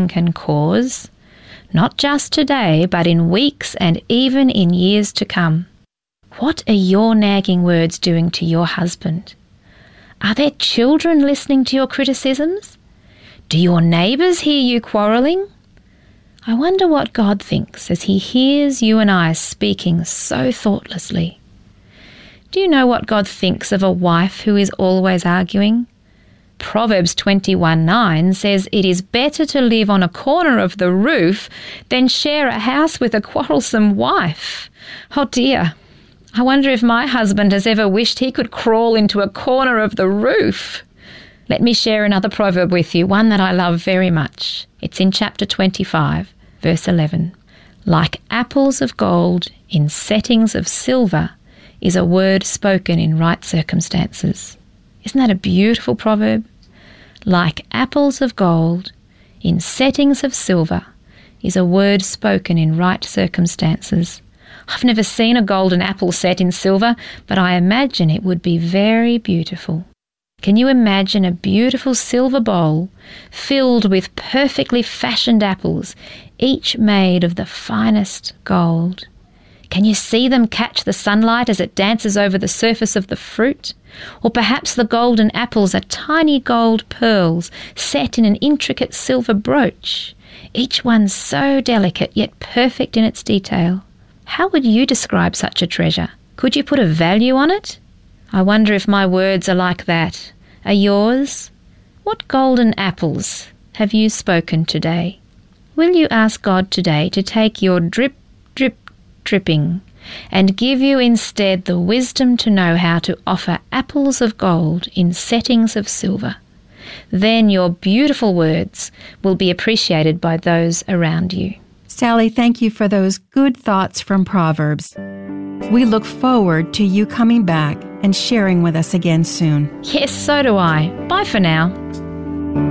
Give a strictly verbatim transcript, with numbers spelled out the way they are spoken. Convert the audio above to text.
nagging can cause, not just today, but in weeks and even in years to come. What are your nagging words doing to your husband? Are there children listening to your criticisms? Do your neighbours hear you quarrelling? I wonder what God thinks as he hears you and I speaking so thoughtlessly. Do you know what God thinks of a wife who is always arguing? Proverbs twenty-one nine says it is better to live on a corner of the roof than share a house with a quarrelsome wife. Oh dear, I wonder if my husband has ever wished he could crawl into a corner of the roof. Let me share another proverb with you, one that I love very much. It's in chapter twenty-five, verse eleven. Like apples of gold in settings of silver is a word spoken in right circumstances. Isn't that a beautiful proverb? Like apples of gold in settings of silver is a word spoken in right circumstances. I've never seen a golden apple set in silver, but I imagine it would be very beautiful. Can you imagine a beautiful silver bowl filled with perfectly fashioned apples, each made of the finest gold? Can you see them catch the sunlight as it dances over the surface of the fruit? Or perhaps the golden apples are tiny gold pearls set in an intricate silver brooch, each one so delicate yet perfect in its detail. How would you describe such a treasure? Could you put a value on it? I wonder if my words are like that. Are yours? What golden apples have you spoken today? Will you ask God today to take your drip, drip, dripping and give you instead the wisdom to know how to offer apples of gold in settings of silver? Then your beautiful words will be appreciated by those around you. Sally, thank you for those good thoughts from Proverbs. We look forward to you coming back and sharing with us again soon. Yes, so do I. Bye for now.